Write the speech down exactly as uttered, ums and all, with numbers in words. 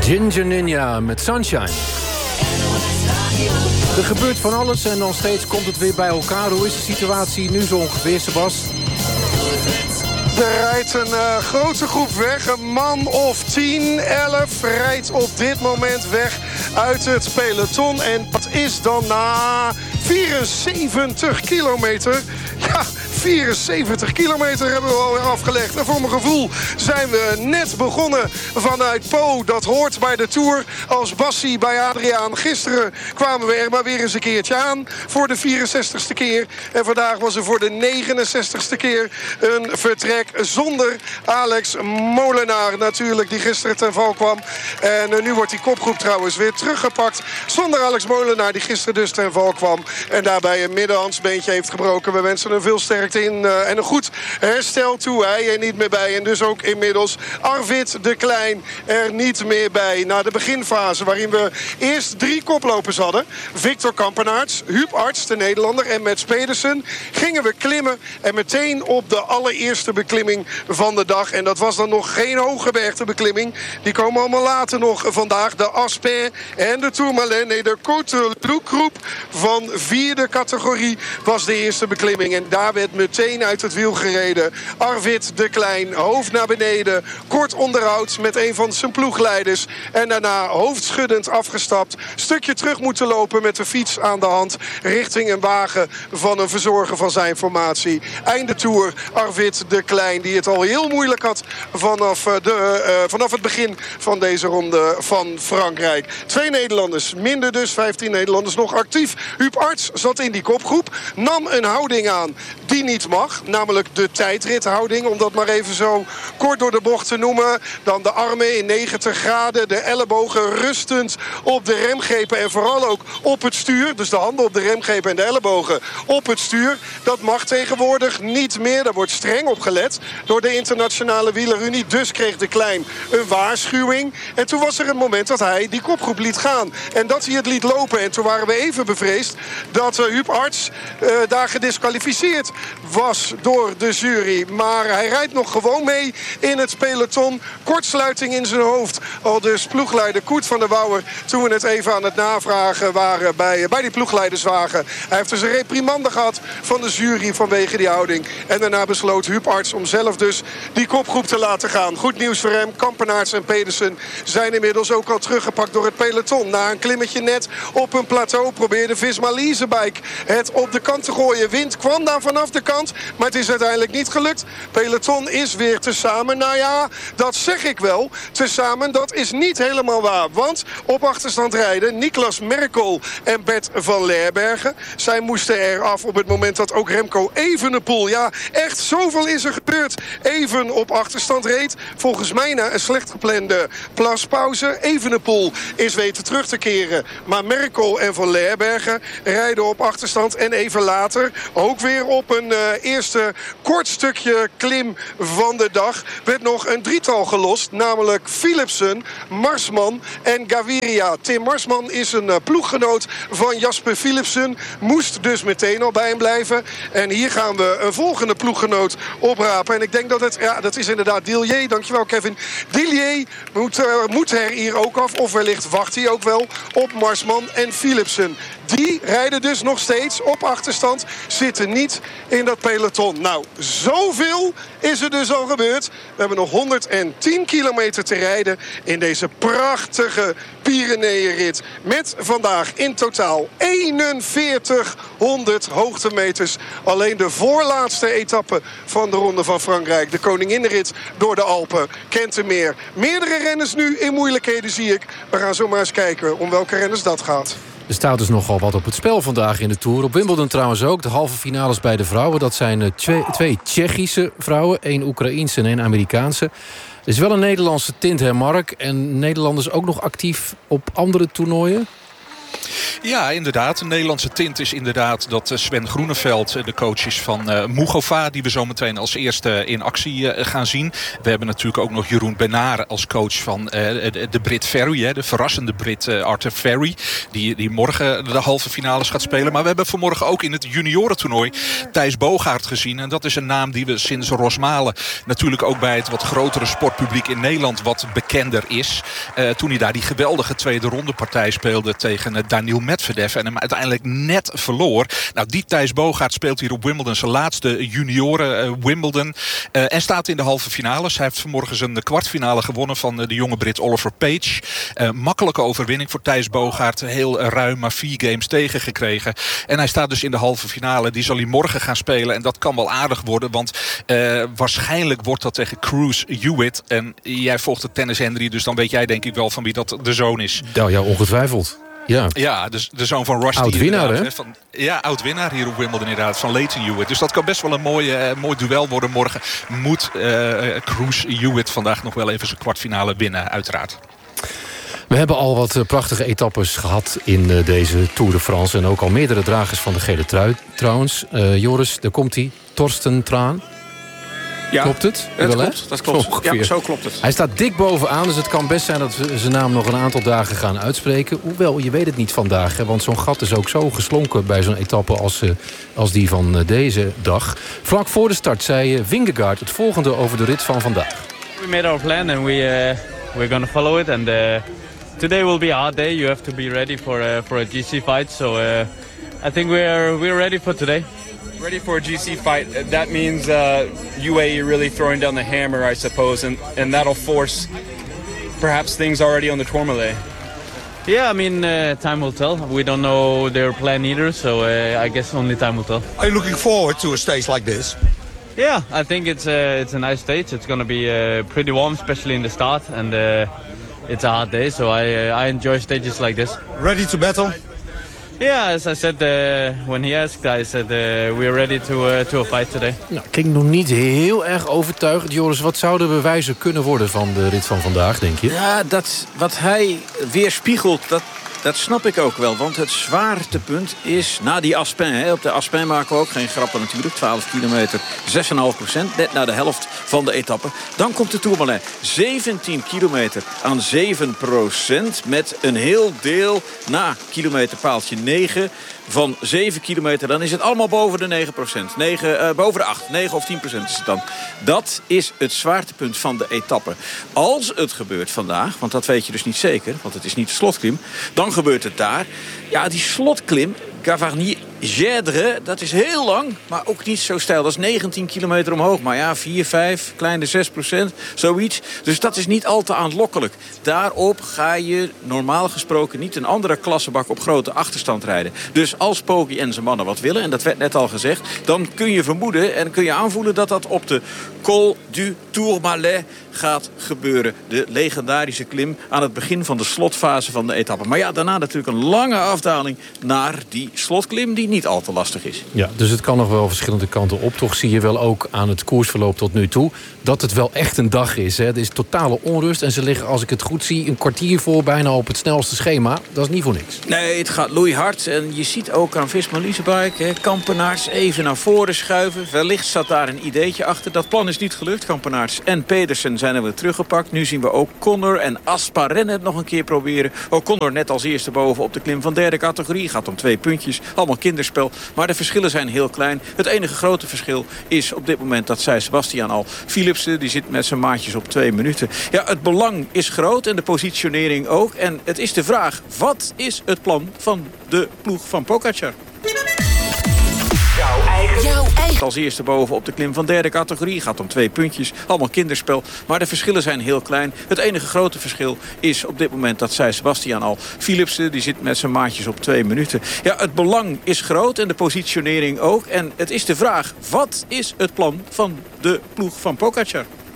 Ginger Ninja met Sunshine. Er gebeurt van alles en dan steeds komt het weer bij elkaar. Hoe is de situatie nu zo ongeveer, Sebas? Er rijdt een uh, grote groep weg. Een man of tien, elf rijdt op dit moment weg uit het peloton. En dat is dan na vierenzeventig kilometer. Ja, vierenzeventig kilometer hebben we alweer afgelegd. En voor mijn gevoel zijn we net begonnen vanuit Po. Dat hoort bij de Tour als Bassi bij Adriaan. Gisteren kwamen we er maar weer eens een keertje aan voor de vierenzestigste keer. En vandaag was er voor de negenenzestigste keer een vertrek zonder Alex Molenaar natuurlijk, die gisteren ten val kwam. En uh, nu wordt die kopgroep trouwens weer teruggepakt zonder Alex Molenaar, die gisteren dus ten val kwam. En daarbij een middenhandsbeentje heeft gebroken. We wensen hem veel sterkte in uh, en een goed herstel toe. Hij er niet meer bij. En dus ook inmiddels Arvid de Klein er niet meer bij. Na de beginfase waarin we eerst drie koplopers hadden. Victor Kampenaerts, Huub Arts, de Nederlander, en Mats Pedersen, gingen we klimmen. En meteen op de allereerste beklimming van de dag. En dat was dan nog geen hooggebergte beklimming. Die komen allemaal later nog vandaag. De Asper en de Tourmalet. Nee, de Côte groep van vierde categorie was de eerste beklimming. En daar werd meteen uit het wiel gereden. Arvid de Klein, hoofd naar beneden. Kort onderhoud met een van zijn ploegleiders. En daarna hoofdschuddend afgestapt. Stukje terug moeten lopen met de fiets aan de hand. Richting een wagen van een verzorger van zijn formatie. Einde Tour, Arvid de Klein. Die het al heel moeilijk had vanaf, de, uh, vanaf het begin van deze ronde van Frankrijk. Twee Nederlanders, minder dus vijftien Nederlanders nog actief. Huub Arts zat in die kopgroep. Nam een houding aan die niet mag. Namelijk de tijdrithouding. Om dat maar even zo kort door de bocht te noemen. Dan de armen in negentig graden. De ellebogen rustend op de remgrepen. En vooral ook op het stuur. Dus de handen op de remgrepen en de ellebogen op het stuur. Dat mag tegenwoordig niet meer. Daar wordt streng op gelet door de internationale wielerunie. Dus kreeg de Klein een waarschuwing. En toen was er een moment dat hij die kopgroep liet gaan. En dat hij het liet lopen. En toen waren we even bevreesd dat uh, Huub Arts uh, daar gedisqualificeerd was door de jury. Maar hij rijdt nog gewoon mee in het peloton. Kortsluiting in zijn hoofd. Al dus ploegleider Koert van der Wouwer, toen we het even aan het navragen waren bij, bij die ploegleiderswagen. Hij heeft dus een reprimande gehad van de jury vanwege die houding. En daarna besloot Huub Arts om zelf dus die kopgroep te laten gaan. Goed nieuws voor hem. Kampenaerts en Pedersen zijn inmiddels ook al teruggepakt door het peloton. Na een klimmetje net op een plateau probeerde Visma Leasebike het op de kant te gooien. Wind kwam daar vanaf de kant, maar het is uiteindelijk niet gelukt. Peloton is weer tezamen. Nou ja, dat zeg ik wel. Tezamen, dat is niet helemaal waar. Want op achterstand rijden Niklas Merkel en Bert van Leerbergen. Zij moesten eraf op het moment dat ook Remco Evenepoel, ja, echt zoveel is er gebeurd, even op achterstand reed. Volgens mij na een slecht geplande plaspauze. Evenepoel is weten terug te keren. Maar Merkel en van Leerbergen rijden op achterstand. En even later ook weer op een uh, eerste kort stukje klim van de dag werd nog een drietal gelost. Namelijk Philipsen, Marsman en Gaviria. Tim Marsman is een uh, ploeggenoot van Jasper Philipsen. Moest dus meteen al bij hem blijven. En hier gaan we een volgende ploeggenoot oprapen. En ik denk dat het, ja, dat is inderdaad Dillier. Dankjewel, Kevin. Dillier moet, uh, moet er hier ook af. Of wellicht wacht hij ook wel op Marsman en Philipsen. Die rijden dus nog steeds op achterstand. Zitten niet in dat peloton. Nou, zoveel is er dus al gebeurd. We hebben nog honderdtien kilometer te rijden in deze prachtige Pyreneeënrit. Met vandaag in totaal eenenveertighonderd hoogtemeters. Alleen de voorlaatste etappe van de Ronde van Frankrijk. De Koninginnenrit door de Alpen. Kentemeer. Meerdere renners nu in moeilijkheden zie ik. We gaan zo maar eens kijken om welke renners dat gaat. Er staat dus nogal wat op het spel vandaag in de Tour. Op Wimbledon trouwens ook. De halve finales bij de vrouwen. Dat zijn twee, twee Tsjechische vrouwen. één Oekraïense en één Amerikaanse. Er is wel een Nederlandse tint, hè Mark. En Nederlanders ook nog actief op andere toernooien? Ja, inderdaad. Een Nederlandse tint is inderdaad dat Sven Groeneveld de coach is van uh, Mugova, die we zo meteen als eerste in actie uh, gaan zien. We hebben natuurlijk ook nog Jeroen Benare als coach van uh, de, de Brit Ferry, hè, de verrassende Brit uh, Arthur Ferry, die, die morgen de halve finales gaat spelen. Maar we hebben vanmorgen ook in het juniorentoernooi Thijs Bogaert gezien. En dat is een naam die we sinds Rosmalen natuurlijk ook bij het wat grotere sportpubliek in Nederland wat bekender is. Uh, toen hij daar die geweldige tweede ronde partij speelde tegen uh, Daniil Medvedev en hem uiteindelijk net verloor. Nou, die Thijs Bogaert speelt hier op Wimbledon zijn laatste junioren uh, Wimbledon. Uh, en staat in de halve finales. Hij heeft vanmorgen zijn kwartfinale gewonnen van uh, de jonge Brit Oliver Page. Uh, makkelijke overwinning voor Thijs Bogaert. Heel uh, ruim, maar vier games tegengekregen. En hij staat dus in de halve finale. Die zal hij morgen gaan spelen. En dat kan wel aardig worden. Want uh, waarschijnlijk wordt dat tegen Cruz Hewitt. En jij volgt de tennis, Henry. Dus dan weet jij denk ik wel van wie dat de zoon is. Nou ja, ongetwijfeld. Ja, ja dus de zoon van Rusty. Oud-winnaar, hè? Van, ja, oud-winnaar hier op Wimbledon inderdaad. Van Lleyton Hewitt. Dus dat kan best wel een mooi, uh, mooi duel worden morgen. Moet uh, Cruz Hewitt vandaag nog wel even zijn kwartfinale winnen, uiteraard. We hebben al wat prachtige etappes gehad in uh, deze Tour de France. En ook al meerdere dragers van de gele trui trouwens. Uh, Joris, daar komt hij. Torsten Traan. Ja, klopt het? het wel, klopt, dat klopt. Zo ja, zo klopt het. Hij staat dik bovenaan, dus het kan best zijn dat we zijn naam nog een aantal dagen gaan uitspreken. Hoewel, je weet het niet vandaag, hè, want zo'n gat is ook zo geslonken bij zo'n etappe als, uh, als die van uh, deze dag. Vlak voor de start zei uh, Vingegaard het volgende over de rit van vandaag. We made our plan and we uh, we're gonna follow it. And uh, today will be a hard day. You have to be ready for uh, for a G C fight. So uh, I think we're we're ready for today. Ready for a G C fight. That means uh, U A E really throwing down the hammer, I suppose, and, and that'll force perhaps things already on the Tourmalet. Yeah, I mean, uh, time will tell. We don't know their plan either, so uh, I guess only time will tell. Are you looking forward to a stage like this? Yeah, I think it's uh, it's a nice stage. It's going to be uh, pretty warm, especially in the start, and uh, it's a hard day, so I uh, I enjoy stages like this. Ready to battle? Yeah, as I said uh, when he asked, I said uh, we're ready to uh, to a fight today. Nou, klinkt nog niet heel erg overtuigend. Joris, wat zou de bewijzen kunnen worden van de rit van vandaag, denk je? Ja, dat, wat hij weerspiegelt, dat, dat snap ik ook wel. Want het zwaartepunt is na die Aspin. Hè, op de Aspin maken we ook geen grappen natuurlijk. twaalf kilometer, zes komma vijf procent. Net na de helft van de etappe. Dan komt de Tourmalet. zeventien kilometer aan zeven procent. Met een heel deel na kilometerpaaltje negen van zeven kilometer. Dan is het allemaal boven de negen procent. negen, uh, boven de acht. negen of tien procent is het dan. Dat is het zwaartepunt van de etappe. Als het gebeurt vandaag, want dat weet je dus niet zeker, want het is niet de slotklim, dan gebeurt het daar. Ja, die slotklim, Gavarnie-Gèdre, dat is heel lang, maar ook niet zo steil. Dat is negentien kilometer omhoog. Maar ja, vier, vijf, kleine zes procent, zoiets. Dus dat is niet al te aanlokkelijk. Daarop ga je normaal gesproken niet een andere klassebak op grote achterstand rijden. Dus als Poggi en zijn mannen wat willen, en dat werd net al gezegd, dan kun je vermoeden en kun je aanvoelen dat dat op de Col du Tourmalet gaat gebeuren. De legendarische klim aan het begin van de slotfase van de etappe. Maar ja, daarna natuurlijk een lange afdaling naar die slotklim die niet al te lastig is. Ja, dus het kan nog wel verschillende kanten op. Toch zie je wel ook aan het koersverloop tot nu toe dat het wel echt een dag is. Hè. Er is totale onrust en ze liggen, als ik het goed zie, een kwartier voor bijna op het snelste schema. Dat is niet voor niks. Nee, het gaat loeihard. En je ziet ook aan Visma Leasebike, Kampenaerts even naar voren schuiven. Wellicht zat daar een ideetje achter. Dat plan is niet gelukt. Kampenaerts en Pedersen zijn er weer teruggepakt. Nu zien we ook Connor en Asparen het nog een keer proberen. Ook Connor net als eerste boven op de klim van derde categorie. Gaat om twee puntjes. Allemaal kinderspel. Maar de verschillen zijn heel klein. Het enige grote verschil is op dit moment dat zij Sebastian al Philipsen, die zit met zijn maatjes op twee minuten. Ja, het belang is groot en de positionering ook. En het is de vraag, wat is het plan van de ploeg van Pogačar? Jouw eigen. Jouw eigen. Als eerste boven op de klim van derde categorie. Gaat om twee puntjes. Allemaal kinderspel. Maar de verschillen zijn heel klein. Het enige grote verschil is op dit moment dat zij Sebastian al Philipsen, die zit met zijn maatjes op twee minuten. Ja, het belang is groot en de positionering ook. En het is de vraag, wat is het plan van de ploeg van Pogačar?